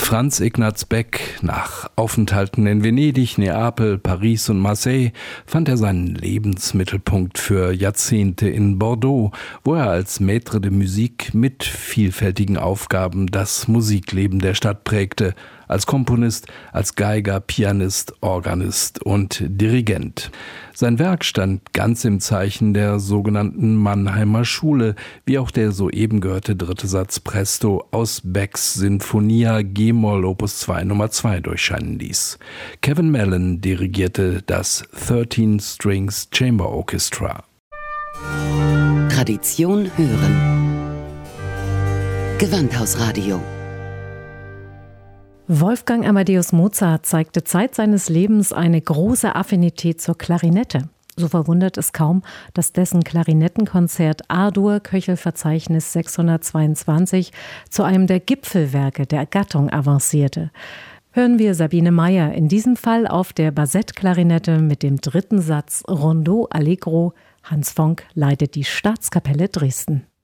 Franz Ignaz Beck, nach Aufenthalten in Venedig, Neapel, Paris und Marseille, fand er seinen Lebensmittelpunkt für Jahrzehnte in Bordeaux, wo er als Maître de Musique mit vielfältigen Aufgaben das Musikleben der Stadt prägte, als Komponist, als Geiger, Pianist, Organist und Dirigent. Sein Werk stand ganz im Zeichen der sogenannten Mannheimer Schule, wie auch der soeben gehörte dritte Satz Presto aus Becks Sinfonia G-Moll Opus 2 Nummer 2 durchscheinen ließ. Kevin Mellon dirigierte das 13 Strings Chamber Orchestra. Tradition hören. Gewandhausradio. Wolfgang Amadeus Mozart zeigte Zeit seines Lebens eine große Affinität zur Klarinette. So verwundert es kaum, dass dessen Klarinettenkonzert A-Dur Köchelverzeichnis 622 zu einem der Gipfelwerke der Gattung avancierte. Hören wir Sabine Meyer, in diesem Fall auf der Bassett-Klarinette mit dem dritten Satz Rondeau Allegro. Hans Fonck leitet die Staatskapelle Dresden.